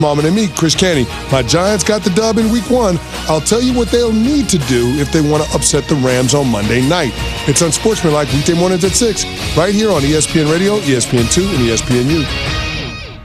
Mom and me, Chris Canty. My Giants got the dub in Week 1. I'll tell you what they'll need to do if they want to upset the Rams on Monday night. It's Unsportsmanlike weekday mornings at 6, right here on ESPN Radio, ESPN2, and ESPNU.